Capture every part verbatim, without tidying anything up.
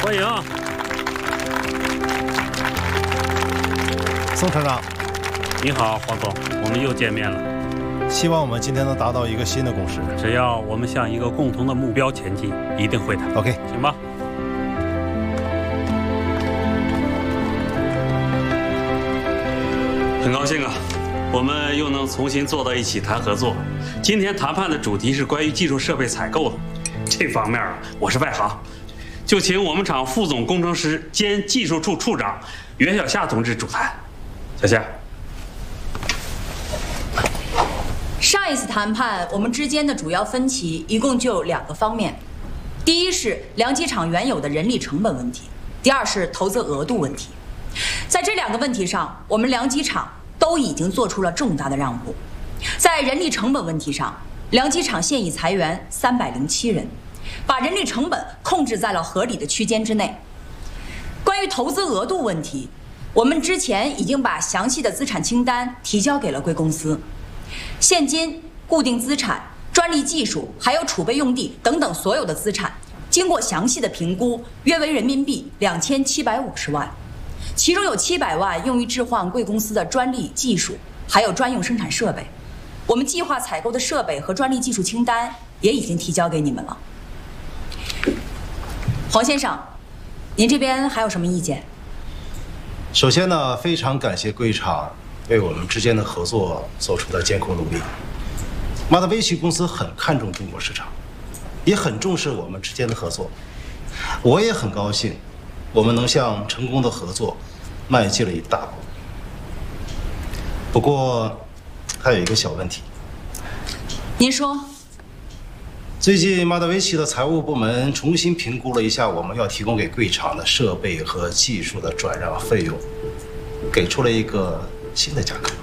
欢迎。 宋厂长， 你好，黄总，我们又见面了。 希望我们今天能达到一个新的共识。 只要我们向一个共同的目标前进，一定会的。 OK， 行吧。很高兴啊，我们又能重新坐到一起谈合作。今天谈判的主题是关于技术设备采购的，这方面啊，我是外行，就请我们厂副总工程师兼技术处处长袁小夏同志主谈。小夏。 上一次谈判，我们之间的主要分歧一共就两个方面，第一是良机厂原有的人力成本问题，第二是投资额度问题。在这两个问题上，我们良机厂都已经做出了重大的让步。在人力成本问题上，良机厂现已裁员三百零七人，把人力成本控制在了合理的区间之内。关于投资额度问题，我们之前已经把详细的资产清单提交给了贵公司。现金、固定资产、专利技术，还有储备用地等等所有的资产，经过详细的评估，约为人民币两千七百五十万，其中有七百万用于置换贵公司的专利技术，还有专用生产设备。我们计划采购的设备和专利技术清单也已经提交给你们了。黄先生，您这边还有什么意见？ 首先呢，非常感谢贵厂为我们之间的合作做出的艰苦努力。马达维奇公司很看重中国市场，也很重视我们之间的合作。我也很高兴，我们能向成功的合作迈进了一大步。不过，还有一个小问题。 您说。 最近马达维奇的财务部门重新评估了一下我们要提供给贵厂的设备和技术的转让费用，给出了一个新的价格。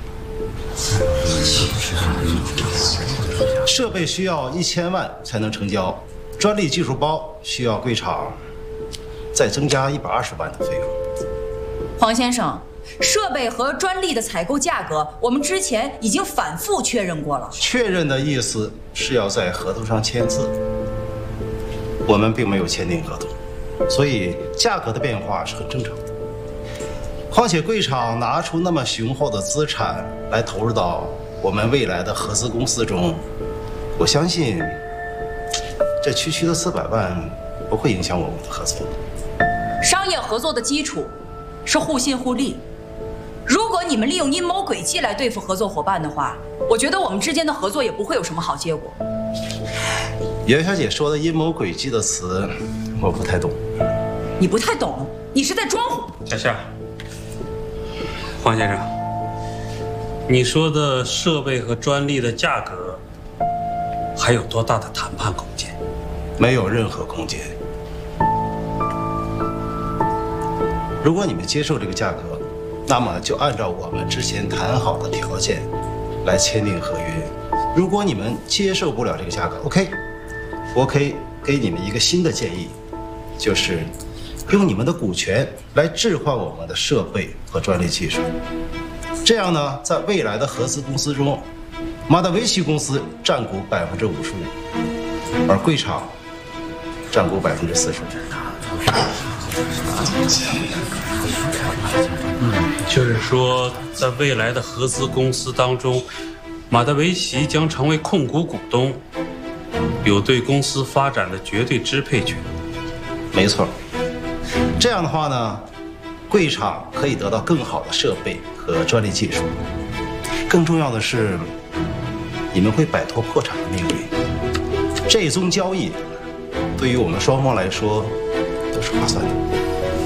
设备需要一千万才能成交，专利技术包需要贵厂再增加一百二十万的费用。 黄先生，设备和专利的采购价格，我们之前已经反复确认过了。 确认的意思是要在合同上签字，我们并没有签订合同，所以价格的变化是很正常的。况且贵厂拿出那么雄厚的资产来投入到我们未来的合资公司中，我相信这区区的四百万不会影响我们的合作。 商业合作的基础是互信互利。如果你们利用阴谋诡计来对付合作伙伴的话，我觉得我们之间的合作也不会有什么好结果。 袁小姐说的阴谋诡计的词，我不太懂。 你不太懂，你是在装糊。 小夏，黄先生，你说的设备和专利的价格还有多大的谈判空间？ 没有任何空间。如果你们接受这个价格，那么就按照我们之前谈好的条件来签订合约。如果你们接受不了这个价格 ，OK， 我可以给你们一个新的建议，就是用你们的股权来置换我们的设备和专利技术。这样呢，在未来的合资公司中，马达维奇公司占股百分之五十五，而贵厂占股百分之四十五。 嗯，就是说，在未来的合资公司当中，马达维奇将成为控股股东，有对公司发展的绝对支配权。 没错。这样的话呢，贵厂可以得到更好的设备和专利技术。更重要的是，你们会摆脱破产的命运。这宗交易对于我们双方来说都是划算的。